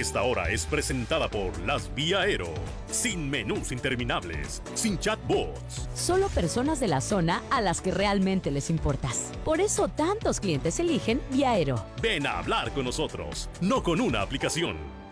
Esta hora es presentada por Las Vía Aero. Sin menús interminables, sin chatbots. Solo personas de la zona a las que realmente les importas. Por eso tantos clientes eligen Vía Aero. Ven a hablar con nosotros, no con una aplicación.